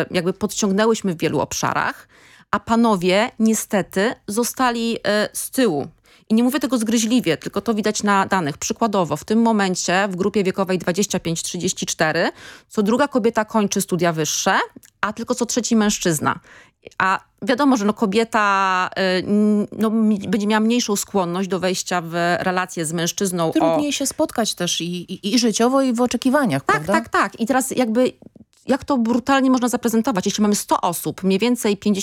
jakby podciągnęłyśmy w wielu obszarach, a panowie niestety zostali z tyłu. I nie mówię tego zgryźliwie, tylko to widać na danych. Przykładowo w tym momencie w grupie wiekowej 25-34 co druga kobieta kończy studia wyższe, a tylko co trzeci mężczyzna. A wiadomo, że kobieta będzie miała mniejszą skłonność do wejścia w relacje z mężczyzną. Trudniej się spotkać też i życiowo, i w oczekiwaniach, prawda? Tak. I teraz jakby jak to brutalnie można zaprezentować? Jeśli mamy 100 osób, mniej więcej